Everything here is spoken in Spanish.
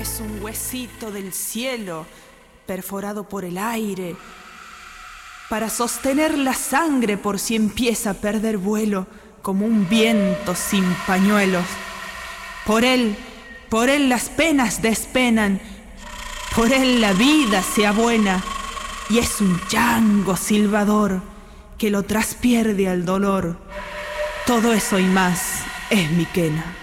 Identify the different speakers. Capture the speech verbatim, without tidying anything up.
Speaker 1: es un huesito del cielo perforado por el aire para sostener la sangre por si empieza a perder vuelo como un viento sin pañuelos. Por él, por él las penas despenan, por él la vida sea buena, y es un chango silbador que lo traspierde al dolor. Todo eso y más es Miquena.